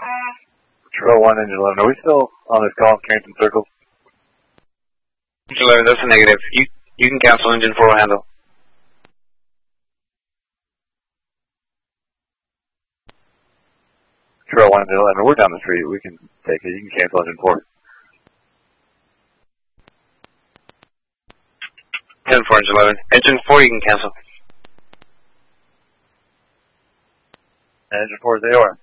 Control 1, Engine 11. Are we still on this call, Carrington Circle? Engine 11, that's a negative. You can cancel. Engine 4 will handle. Control 1, Engine 11. We're down the street. We can take it. You can cancel Engine 4. Engine 4, Engine 11. Engine 4, you can cancel. Engine 4 is AOR.